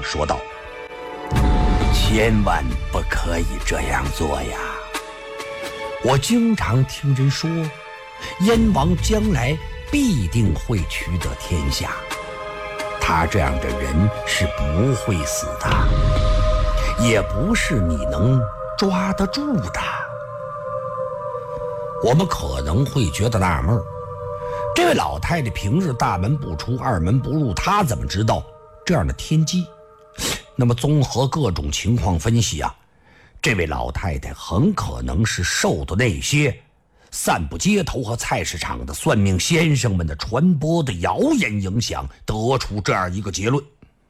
说道：“千万不可以这样做呀！我经常听人说，燕王将来必定会取得天下，他这样的人是不会死的，也不是你能抓得住的。”我们可能会觉得纳闷，这位老太太平日大门不出二门不入，她怎么知道这样的天机？那么综合各种情况分析啊，这位老太太很可能是受的那些散布街头和菜市场的算命先生们的传播的谣言影响，得出这样一个结论。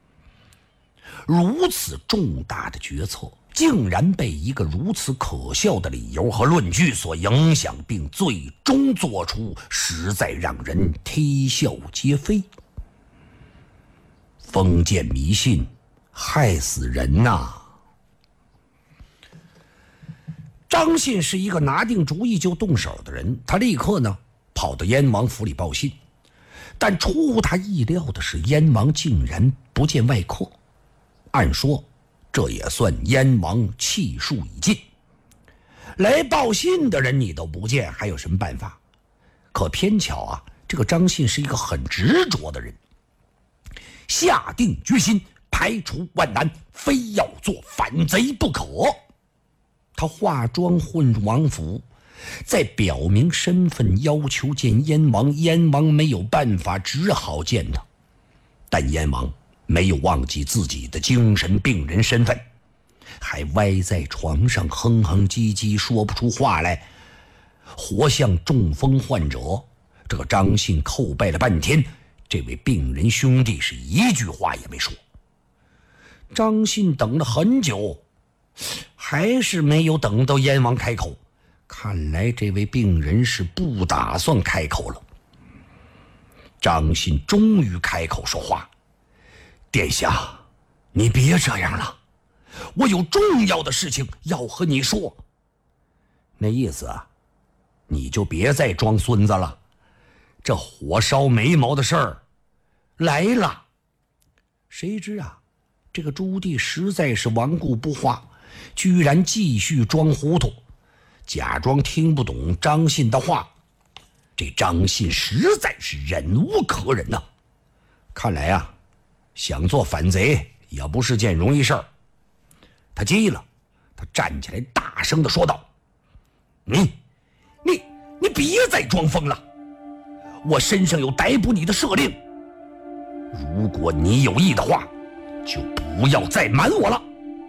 如此重大的决策竟然被一个如此可笑的理由和论据所影响，并最终做出，实在让人啼笑皆非。封建迷信害死人呐！张信是一个拿定主意就动手的人，他立刻呢跑到燕王府里报信，但出乎他意料的是，燕王竟然不见外客。按说这也算燕王气数已尽，来报信的人你都不见，还有什么办法？可偏巧啊，这个张信是一个很执着的人，下定决心排除万难，非要做反贼不可。他化妆混入王府，在表明身份要求见燕王，燕王没有办法，只好见他。但燕王没有忘记自己的精神病人身份，还歪在床上哼哼唧唧说不出话来，活像中风患者。这个张信叩拜了半天，这位病人兄弟是一句话也没说。张信等了很久，还是没有等到燕王开口，看来这位病人是不打算开口了。张信终于开口说话：“殿下，你别这样了，我有重要的事情要和你说。”那意思啊，你就别再装孙子了，这火烧眉毛的事儿来了。谁知啊，这个朱棣实在是顽固不化，居然继续装糊涂，假装听不懂张信的话。这张信实在是忍无可忍呐！看来啊，想做反贼也不是件容易事儿。他急了，他站起来大声地说道：“你别再装疯了！我身上有逮捕你的赦令，如果你有意的话，就不要再瞒我了。”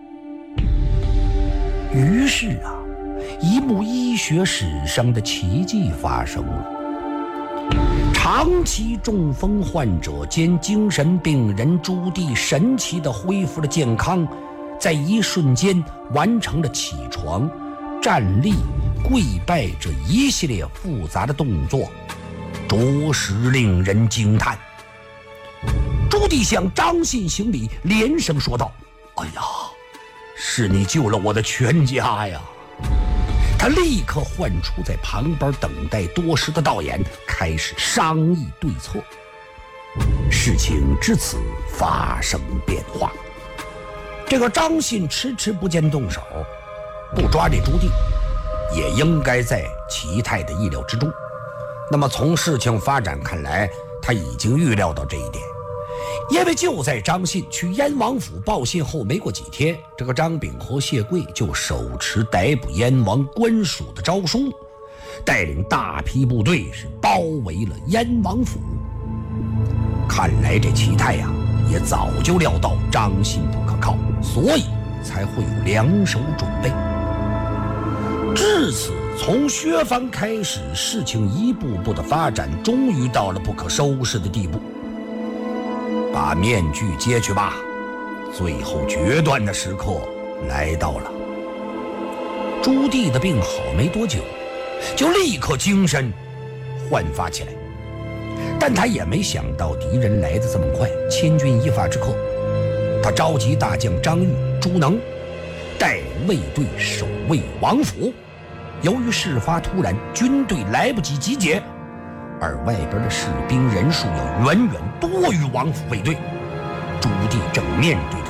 于是啊，一幕医学史上的奇迹发生了。长期中风患者兼精神病人朱棣神奇地恢复了健康，在一瞬间完成了起床、站立、跪拜这一系列复杂的动作，着实令人惊叹。朱棣向张信行礼，连声说道：“哎呀，是你救了我的全家呀！”他立刻唤出在旁边等待多时的道演，开始商议对策。事情至此发生变化，这个张信迟迟不见动手，不抓这朱棣，也应该在齐泰的意料之中。那么从事情发展看来，他已经预料到这一点。因为就在张信去燕王府报信后没过几天，这个张炳和谢贵就手持逮捕燕王官署的诏书，带领大批部队是包围了燕王府。看来这齐泰呀，也早就料到张信不可靠，所以才会有两手准备。至此，从削藩开始，事情一步步的发展，终于到了不可收拾的地步。把面具揭去吧，最后决断的时刻来到了。朱棣的病好没多久，就立刻精神焕发起来，但他也没想到敌人来得这么快，千钧一发之刻，他召集大将张玉、朱能带领卫队守卫王府。由于事发突然，军队来不及集结，而外边的士兵人数要远远多于王府卫队。朱棣正面对着